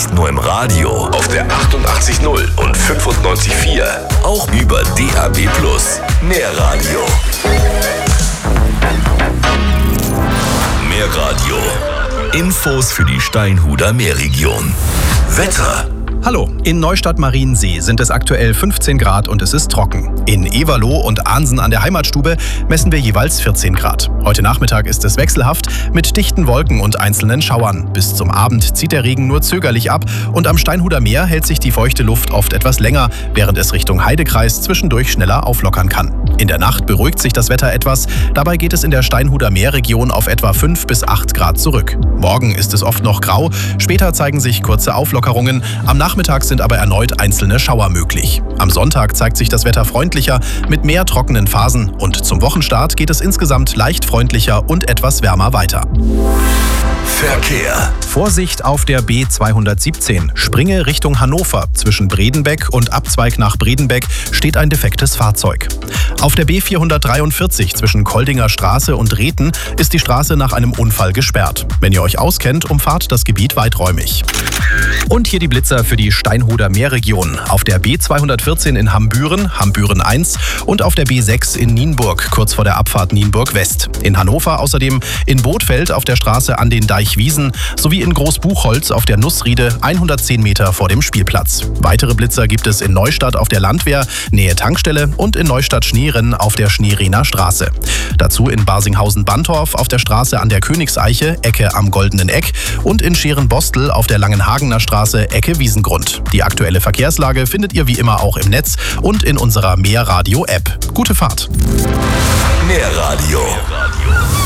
nicht nur im Radio, auf der 88.0 und 95.4, auch über DAB+. Mehr Radio. Mehr Radio. Infos für die Steinhuder Meerregion. Wetter. Hallo, in Neustadt-Mariensee sind es aktuell 15 Grad und es ist trocken. In Everloh und Ahnsen an der Heimatstube messen wir jeweils 14 Grad. Heute Nachmittag ist es wechselhaft mit dichten Wolken und einzelnen Schauern. Bis zum Abend zieht der Regen nur zögerlich ab und am Steinhuder Meer hält sich die feuchte Luft oft etwas länger, während es Richtung Heidekreis zwischendurch schneller auflockern kann. In der Nacht beruhigt sich das Wetter etwas, dabei geht es in der Steinhuder Meerregion auf etwa 5 bis 8 Grad zurück. Morgen ist es oft noch grau, später zeigen sich kurze Auflockerungen, am Nachmittag sind aber erneut einzelne Schauer möglich. Am Sonntag zeigt sich das Wetter freundlicher mit mehr trockenen Phasen und zum Wochenstart geht es insgesamt leicht freundlicher und etwas wärmer weiter. Verkehr. Vorsicht auf der B217. Springe Richtung Hannover. Zwischen Bredenbeck und Abzweig nach Bredenbeck steht ein defektes Fahrzeug. Auf der B443 zwischen Koldinger Straße und Reten ist die Straße nach einem Unfall gesperrt. Wenn ihr euch auskennt, umfahrt das Gebiet weiträumig. Und hier die Blitzer für die Steinhuder Meerregion. Auf der B214 in Hambüren, Hambüren 1 und auf der B6 in Nienburg, kurz vor der Abfahrt Nienburg West. In Hannover außerdem in Bothfeld auf der Straße an den Deichwiesen sowie in Großbuchholz auf der Nussriede 110 Meter vor dem Spielplatz. Weitere Blitzer gibt es in Neustadt auf der Landwehr, Nähe Tankstelle und in Neustadt-Schneeren auf der Schneeriner Straße. Dazu in Barsinghausen-Bantorf auf der Straße an der Königseiche, Ecke am Goldenen Eck und in Scherenbostel auf der Langenhagener Straße, Ecke Wiesengrund. Die aktuelle Verkehrslage findet ihr wie immer auch im Netz und in unserer Mehr Radio App. Gute Fahrt! Mehr Radio.